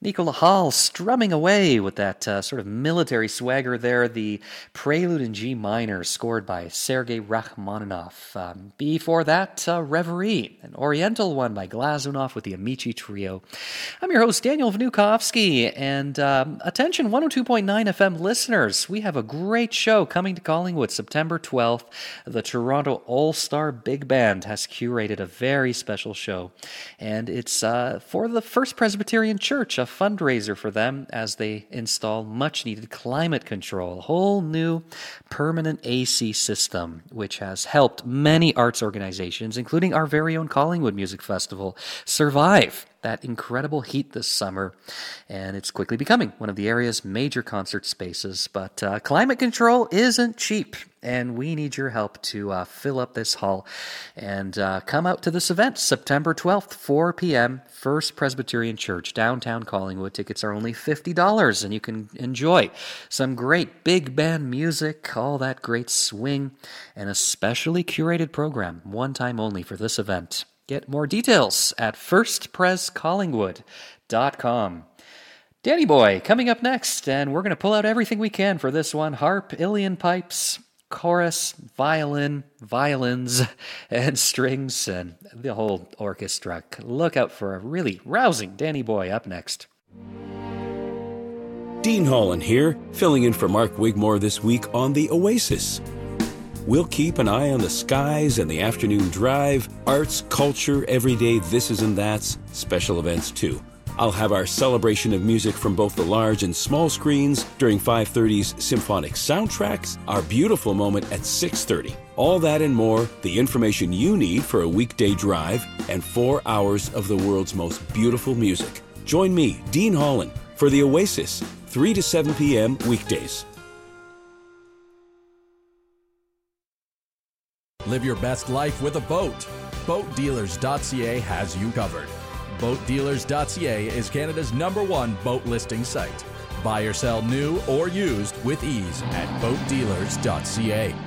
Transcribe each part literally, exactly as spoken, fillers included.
Nicola Hall strumming away with that uh, sort of military swagger there. The Prelude in G minor, scored by Sergei Rachmaninoff. Um, before that, uh, Reverie, an Oriental one by Glazunov with the Amici Trio. I'm your host, Daniel Vnukovsky, and um, attention one oh two point nine F M listeners, we have a great show coming to Collingwood September twelfth. The Toronto All-Star Big Band has curated a very special show, and it's uh, for the First Presbyterian Church, a fundraiser for them as they install much-needed climate control, a whole new permanent A C system, which has helped many arts organizations, including our very own Collingwood Music Festival, survive that incredible heat this summer, and it's quickly becoming one of the area's major concert spaces. But uh, climate control isn't cheap, and we need your help to uh, fill up this hall and uh, come out to this event September twelfth, four p.m., First Presbyterian Church, downtown Collingwood. Tickets are only fifty dollars, and you can enjoy some great big band music, all that great swing, and a specially curated program, one time only for this event. Get more details at first pres collingwood dot com. Danny Boy coming up next, and we're going to pull out everything we can for this one. Harp, Ilian pipes, chorus, violin, violins, and strings, and the whole orchestra. Look out for a really rousing Danny Boy up next. Dean Holland here, filling in for Mark Wigmore this week on The Oasis. We'll keep an eye on the skies and the afternoon drive, arts, culture, everyday thises and that's, special events too. I'll have our celebration of music from both the large and small screens during five thirty's Symphonic Soundtracks, our beautiful moment at six thirty. All that and more, the information you need for a weekday drive, and four hours of the world's most beautiful music. Join me, Dean Holland, for The Oasis, three to seven p.m. weekdays. Live your best life with a boat. boat dealers dot c a has you covered. boat dealers dot c a is Canada's number one boat listing site. Buy or sell new or used with ease at boat dealers dot c a.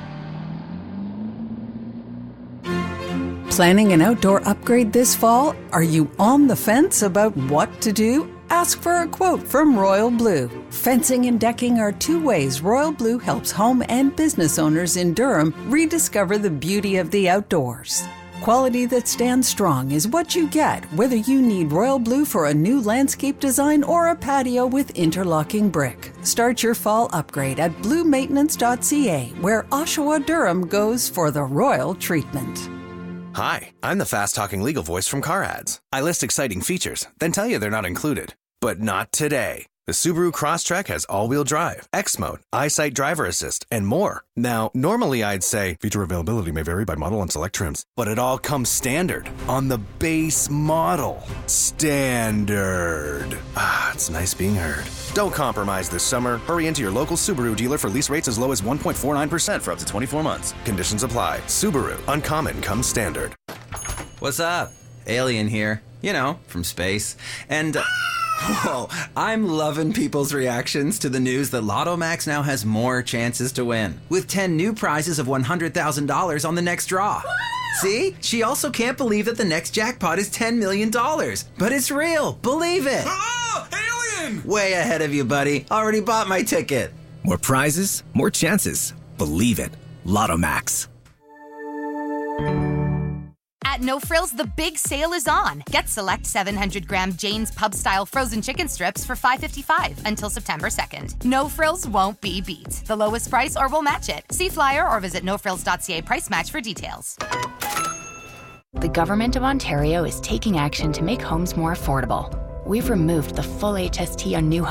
Planning an outdoor upgrade this fall? Are you on the fence about what to do? Ask for a quote from Royal Blue. Fencing and decking are two ways Royal Blue helps home and business owners in Durham rediscover the beauty of the outdoors. Quality that stands strong is what you get, whether you need Royal Blue for a new landscape design or a patio with interlocking brick. Start your fall upgrade at blue maintenance dot c a, where Oshawa Durham goes for the royal treatment. Hi, I'm the fast-talking legal voice from Car Ads. I list exciting features, then tell you they're not included. But not today. The Subaru Crosstrek has all-wheel drive, X-Mode, EyeSight Driver Assist, and more. Now, normally I'd say feature availability may vary by model and select trims, but it all comes standard on the base model. Standard. Ah, it's nice being heard. Don't compromise this summer. Hurry into your local Subaru dealer for lease rates as low as one point four nine percent for up to twenty-four months. Conditions apply. Subaru. Uncommon comes standard. What's up? Alien here. You know, from space. And... Uh, Whoa, I'm loving people's reactions to the news that Lotto Max now has more chances to win, with ten new prizes of one hundred thousand dollars on the next draw. See? She also can't believe that the next jackpot is ten million dollars. But it's real. Believe it. Oh, alien! Way ahead of you, buddy. Already bought my ticket. More prizes, more chances. Believe it. Lotto Max. At No Frills, the big sale is on. Get select seven hundred gram Jane's Pub-style frozen chicken strips for five dollars and fifty-five cents until September second. No Frills won't be beat. The lowest price or we'll match it. See flyer or visit no frills dot c a price match for details. The Government of Ontario is taking action to make homes more affordable. We've removed the full H S T on new homes